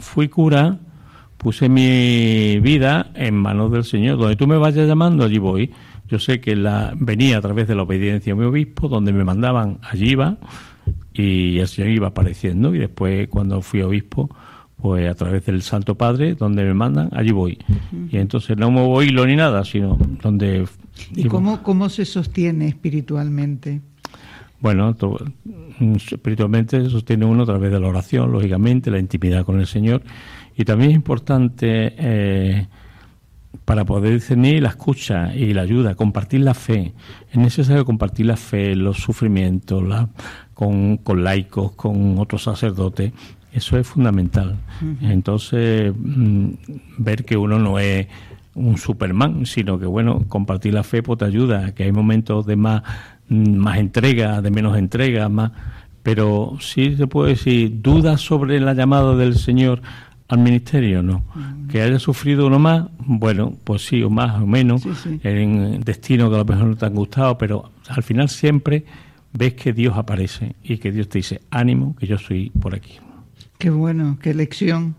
fui cura, puse mi vida en manos del Señor. Donde tú me vayas llamando, allí voy. Yo sé que venía a través de la obediencia a mi obispo, donde me mandaban, allí iba, y el Señor iba apareciendo. Y después, cuando fui obispo, pues a través del Santo Padre, donde me mandan, allí voy. Uh-huh. Y entonces no muevo hilo ni nada, sino donde... ¿Y cómo se sostiene espiritualmente? Bueno, espiritualmente se sostiene uno a través de la oración, lógicamente, la intimidad con el Señor. Y también es importante, para poder discernir, la escucha y la ayuda, compartir la fe. Es necesario compartir la fe, los sufrimientos, con laicos, con otros sacerdotes. Eso es fundamental. Uh-huh. Entonces, ver que uno no es un Superman, sino que, bueno, compartir la fe pues te ayuda, que hay momentos de más entrega, de menos entrega, más, pero sí se puede decir, ¿dudas sobre la llamada del Señor al ministerio? No. Que haya sufrido uno más, bueno, pues sí, o más o menos, sí. En destino que a lo mejor no te han gustado, pero al final siempre ves que Dios aparece y que Dios te dice, ánimo, que yo soy por aquí. Qué bueno, qué lección.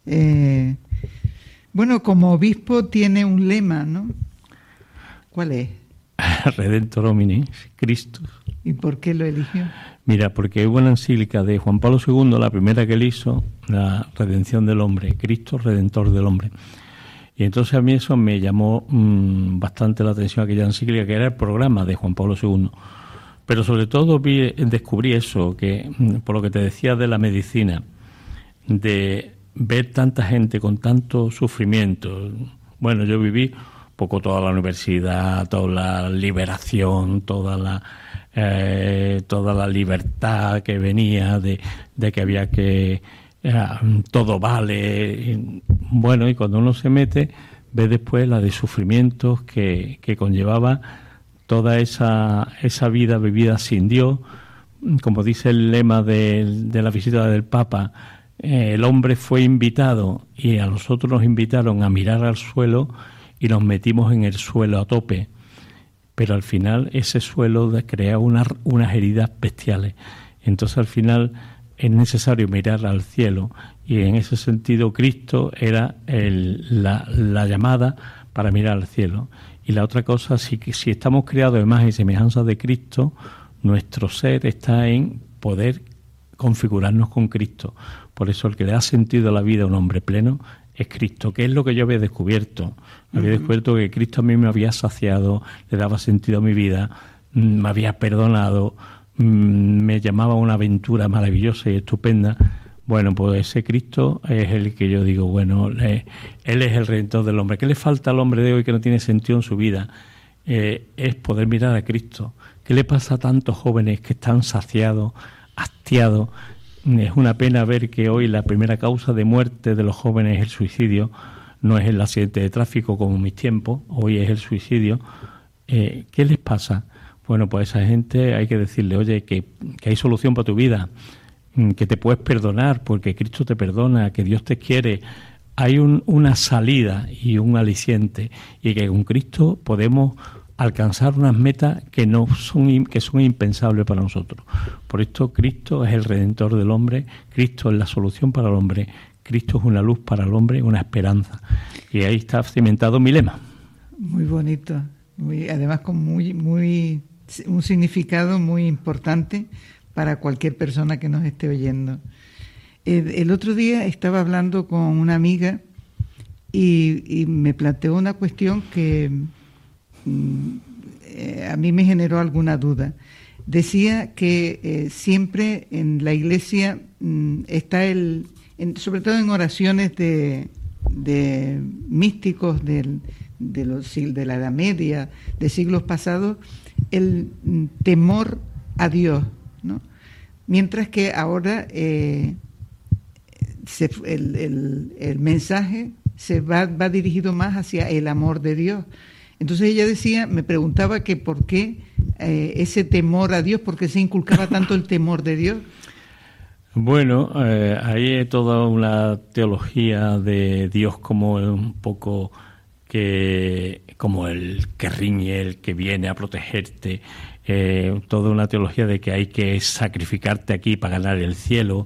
Bueno, como obispo tiene un lema, ¿no? ¿Cuál es? Redentor homini, Christus. ¿Y por qué lo eligió? Mira, porque hubo una encíclica de Juan Pablo II, la primera que él hizo, la redención del hombre, Cristo Redentor del hombre. Y entonces a mí eso me llamó bastante la atención, aquella encíclica, que era el programa de Juan Pablo II. Pero sobre todo descubrí eso, que por lo que te decía de la medicina, de ver tanta gente con tanto sufrimiento. Bueno, yo viví poco toda la universidad, toda la liberación, toda la libertad que venía de que había que todo vale. Bueno, y cuando uno se mete, ve después la de sufrimientos que conllevaba toda esa vida vivida sin Dios. Como dice el lema de la visita del Papa, el hombre fue invitado y a nosotros nos invitaron a mirar al suelo y nos metimos en el suelo a tope. Pero al final ese suelo crea unas heridas bestiales. Entonces al final es necesario mirar al cielo, y en ese sentido Cristo era la llamada para mirar al cielo. Y la otra cosa, si estamos creados de imagen y semejanza de Cristo, nuestro ser está en poder configurarnos con Cristo. Por eso el que le ha sentido a la vida a un hombre pleno es Cristo, que es lo que yo había descubierto. Había descubierto que Cristo a mí me había saciado, le daba sentido a mi vida, me había perdonado, me llamaba a una aventura maravillosa y estupenda. Bueno, pues ese Cristo es el que yo digo, bueno, Él es el Redentor del hombre. ¿Qué le falta al hombre de hoy que no tiene sentido en su vida? Es poder mirar a Cristo. ¿Qué le pasa a tantos jóvenes que están saciados, hastiados? Es una pena ver que hoy la primera causa de muerte de los jóvenes es el suicidio. No es el accidente de tráfico como en mis tiempos, hoy es el suicidio. ¿Qué les pasa? Bueno, pues a esa gente hay que decirle, oye, que hay solución para tu vida, que te puedes perdonar porque Cristo te perdona, que Dios te quiere. Hay una salida y un aliciente, y que con Cristo podemos alcanzar unas metas que son impensables para nosotros. Por esto Cristo es el Redentor del hombre, Cristo es la solución para el hombre, Cristo es una luz para el hombre, una esperanza. Y ahí está cimentado mi lema. Muy bonito, además con un significado muy importante para cualquier persona que nos esté oyendo. El otro día estaba hablando con una amiga y me planteó una cuestión que a mí me generó alguna duda. Decía que siempre en la Iglesia está sobre todo en oraciones de místicos de la Edad Media, de siglos pasados, el temor a Dios, ¿no? Mientras que ahora el mensaje se va dirigido más hacia el amor de Dios. Entonces ella me preguntaba que por qué ese temor a Dios, por qué se inculcaba tanto el temor de Dios. Bueno, ahí hay toda una teología de Dios como un poco como el que riñe, el que viene a protegerte, toda una teología de que hay que sacrificarte aquí para ganar el cielo,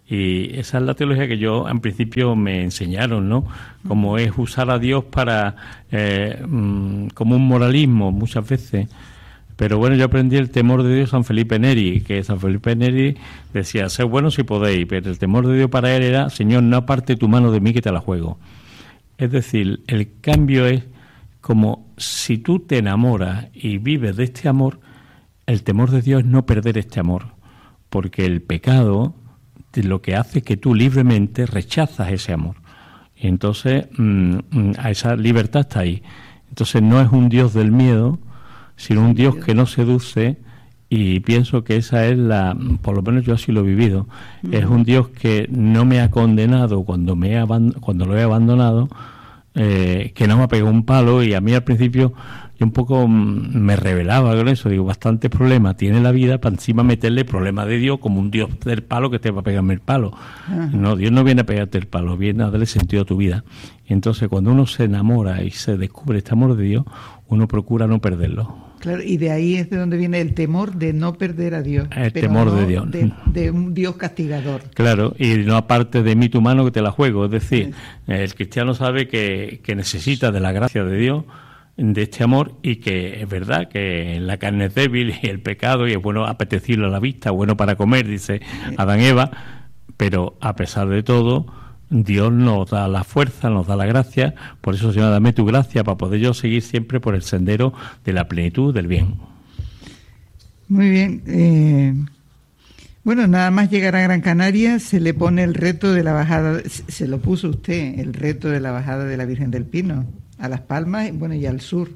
Y esa es la teología que yo en principio me enseñaron, ¿no? Como es usar a Dios para como un moralismo muchas veces. Pero bueno, yo aprendí el temor de Dios San Felipe Neri, que San Felipe Neri decía, sed buenos si podéis, pero el temor de Dios para él era, Señor, no aparte tu mano de mí que te la juego. Es decir, el cambio es como si tú te enamoras y vives de este amor, el temor de Dios es no perder este amor, porque el pecado lo que hace es que tú libremente rechazas ese amor. Y entonces a esa libertad está ahí. Entonces no es un Dios del miedo, sino un Dios que nos seduce, y pienso que esa es por lo menos yo así lo he vivido. Es un Dios que no me ha condenado cuando lo he abandonado, que no me ha pegado un palo, y a mí al principio yo un poco me rebelaba con eso, digo, bastantes problemas tiene la vida para encima meterle problemas de Dios como un Dios del palo que te va a pegarme el palo. No, Dios no viene a pegarte el palo, viene a darle sentido a tu vida. Y entonces cuando uno se enamora y se descubre este amor de Dios, uno procura no perderlo. Claro, y de ahí es de donde viene el temor de no perder a Dios. El temor de Dios. De un Dios castigador. Claro, y no aparte de mí tu mano que te la juego. Es decir, el cristiano sabe que necesita de la gracia de Dios, de este amor, y que es verdad que la carne es débil y el pecado, y es bueno apetecible a la vista, bueno para comer, dice Adán y Eva, pero a pesar de todo, Dios nos da la fuerza, nos da la gracia. Por eso, Señor, dame tu gracia para poder yo seguir siempre por el sendero de la plenitud del bien. Muy bien. Bueno, nada más llegar a Gran Canaria se le pone el reto de la bajada, se lo puso usted, el reto de la bajada de la Virgen del Pino a Las Palmas, bueno, y al sur.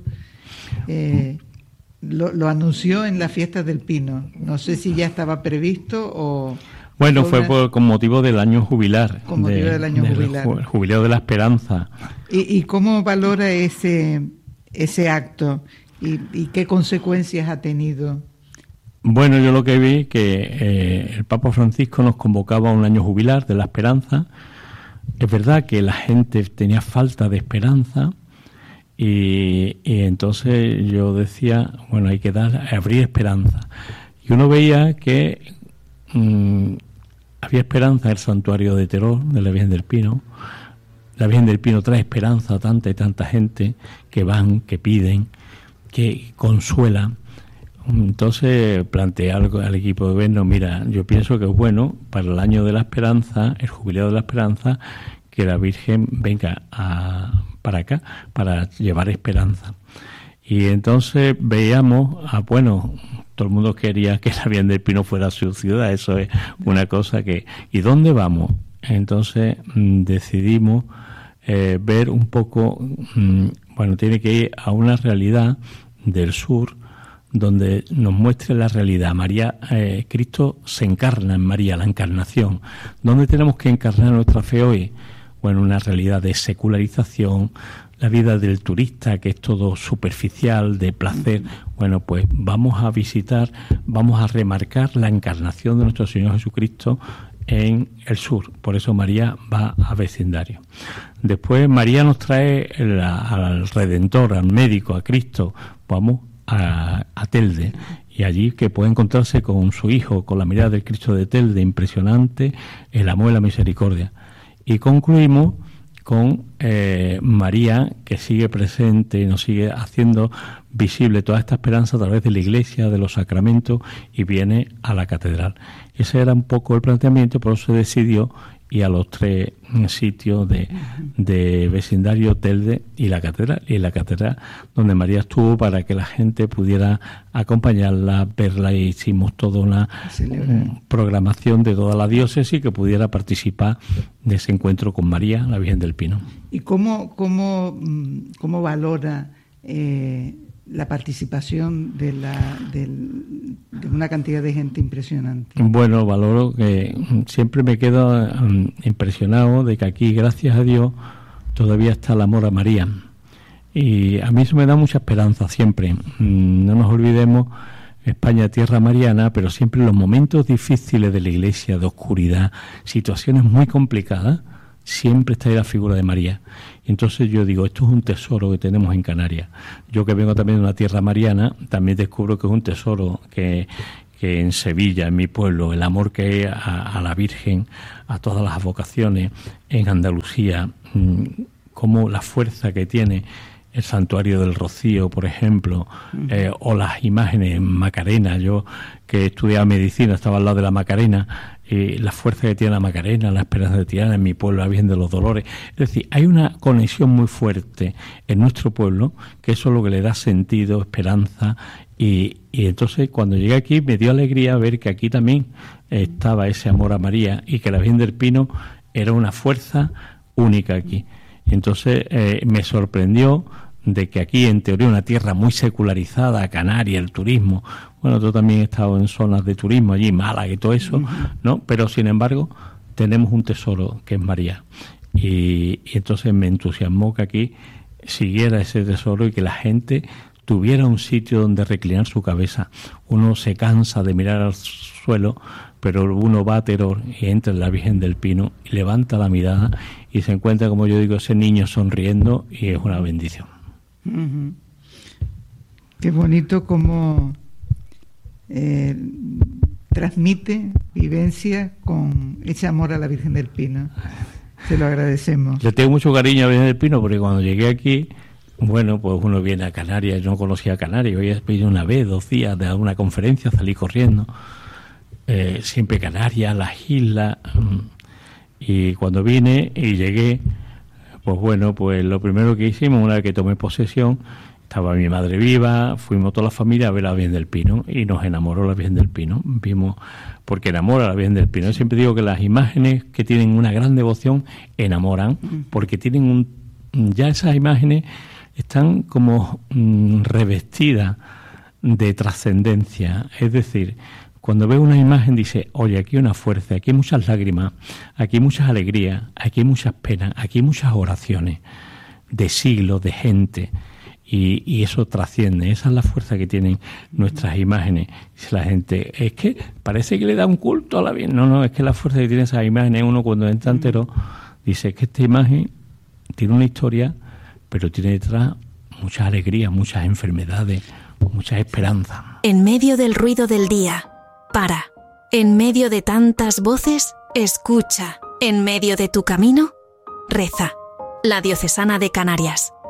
Lo anunció en las fiestas del Pino. No sé si ya estaba previsto o... Bueno, fue con motivo del año jubilar. Con motivo del año jubilar. El jubileo de la esperanza. ¿Y cómo valora ese acto? ¿Y qué consecuencias ha tenido? Bueno, yo lo que vi que el Papa Francisco nos convocaba a un año jubilar de la esperanza. Es verdad que la gente tenía falta de esperanza, y entonces yo decía, bueno, hay que abrir esperanza. Y uno veía que había esperanza en el santuario de Teror, de la Virgen del Pino. La Virgen del Pino trae esperanza a tanta y tanta gente que van, que piden, que consuela. Entonces planteé al equipo de gobierno, mira, yo pienso que es bueno para el año de la esperanza, el jubileo de la esperanza, que la Virgen venga para acá, para llevar esperanza. Y entonces veíamos, bueno, todo el mundo quería que la Virgen del Pino fuera su ciudad, eso es una cosa que... ¿Y dónde vamos? Entonces decidimos ver un poco, bueno, tiene que ir a una realidad del sur, donde nos muestre la realidad. María, Cristo se encarna en María, la encarnación. ¿Dónde tenemos que encarnar nuestra fe hoy? Bueno, una realidad de secularización, la vida del turista, que es todo superficial, de placer. Bueno, pues vamos a visitar, vamos a remarcar la encarnación de nuestro Señor Jesucristo en el sur. Por eso María va a vecindario. Después María nos trae al Redentor, al médico, a Cristo. Vamos a Telde, y allí que puede encontrarse con su hijo, con la mirada del Cristo de Telde, impresionante, el amor y la misericordia. Y concluimos con María, que sigue presente y nos sigue haciendo visible toda esta esperanza a través de la Iglesia, de los sacramentos, y viene a la catedral. Ese era un poco el planteamiento, por eso se decidió ir a los 3 sitios de vecindario, Telde y la catedral. Y la catedral donde María estuvo, para que la gente pudiera acompañarla, verla, y hicimos toda una programación de toda la diócesis que pudiera participar de ese encuentro con María, la Virgen del Pino. ¿Y cómo valora la participación de una cantidad de gente impresionante? Bueno, valoro que siempre me quedo impresionado de que aquí, gracias a Dios, todavía está el amor a María. Y a mí eso me da mucha esperanza siempre. No nos olvidemos, España, tierra mariana, pero siempre en los momentos difíciles de la Iglesia, de oscuridad, situaciones muy complicadas, siempre está ahí la figura de María. Entonces yo digo, esto es un tesoro que tenemos en Canarias. Yo que vengo también de una tierra mariana, también descubro que es un tesoro que que en Sevilla, en mi pueblo, el amor que hay a la Virgen, a todas las vocaciones, en Andalucía, como la fuerza que tiene el Santuario del Rocío, por ejemplo, o las imágenes en Macarena. Yo, que estudiaba medicina, estaba al lado de la Macarena, la fuerza que tiene la Macarena, la Esperanza de Tirana, en mi pueblo, la Virgen de los Dolores. Es decir, hay una conexión muy fuerte en nuestro pueblo, que eso es lo que le da sentido, esperanza, y entonces cuando llegué aquí me dio alegría ver que aquí también estaba ese amor a María y que la Virgen del Pino era una fuerza única aquí. Y entonces me sorprendió de que aquí, en teoría, una tierra muy secularizada, Canarias, el turismo, bueno, yo también he estado en zonas de turismo allí, Málaga y todo eso, ¿no? Pero sin embargo tenemos un tesoro que es María, y entonces me entusiasmó que aquí siguiera ese tesoro y que la gente tuviera un sitio donde reclinar su cabeza. Uno se cansa de mirar al suelo, pero uno va a Teror y entra en la Virgen del Pino y levanta la mirada y se encuentra, como yo digo, ese niño sonriendo, y es una bendición. Uh-huh. Qué bonito cómo transmite vivencia con ese amor a la Virgen del Pino. Se lo agradecemos. Yo tengo mucho cariño a la Virgen del Pino, porque cuando llegué aquí, bueno, pues uno viene a Canarias, yo no conocía Canarias, hoy he venido una vez, 2 días de alguna conferencia, salí corriendo, siempre Canarias, las islas, y cuando vine y llegué, pues bueno, pues lo primero que hicimos, una vez que tomé posesión, estaba mi madre viva, fuimos toda la familia a ver a la Virgen del Pino y nos enamoró la Virgen del Pino. Vimos, porque enamora a la Virgen del Pino. Yo siempre digo que las imágenes que tienen una gran devoción enamoran, porque tienen ya esas imágenes están como revestidas de trascendencia. Es decir, cuando ves una imagen dice, oye, aquí hay una fuerza, aquí hay muchas lágrimas, aquí hay muchas alegrías, aquí hay muchas penas, aquí hay muchas oraciones de siglos, de gente. Y eso trasciende, esa es la fuerza que tienen nuestras imágenes. Dice la gente, es que parece que le da un culto a la Virgen. No, es que la fuerza que tienen esas imágenes, uno cuando entra entero, dice, es que esta imagen tiene una historia, pero tiene detrás muchas alegrías, muchas enfermedades, muchas esperanzas. En medio del ruido del día, para. En medio de tantas voces, escucha. En medio de tu camino, reza. La Diocesana de Canarias.